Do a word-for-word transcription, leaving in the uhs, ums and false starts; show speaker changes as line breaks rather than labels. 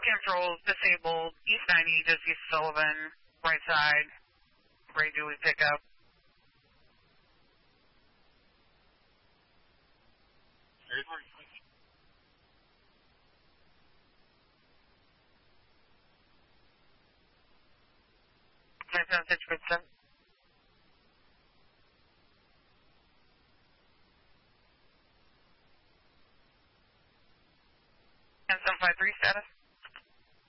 controls disabled, East ninety, just East Sullivan, right side, Ray Dooley pickup. Nine seven six good seven. Ten seven five three status.